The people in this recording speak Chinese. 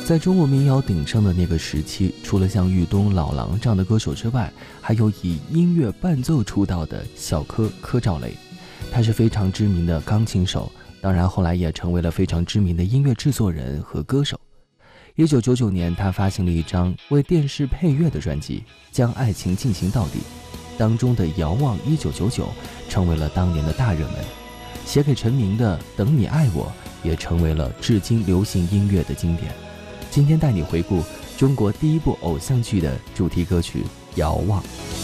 在中国民谣鼎盛的那个时期，除了像豫东、老狼这样的歌手之外，还有以音乐伴奏出道的小柯兆雷。他是非常知名的钢琴手，当然后来也成为了非常知名的音乐制作人和歌手。1999年，他发行了一张为电视配乐的专辑《将爱情进行到底》，当中的《遥望1999》成为了当年的大热门。写给陈明的《等你爱我》也成为了至今流行音乐的经典。今天带你回顾中国第一部偶像剧的主题歌曲《遥望》。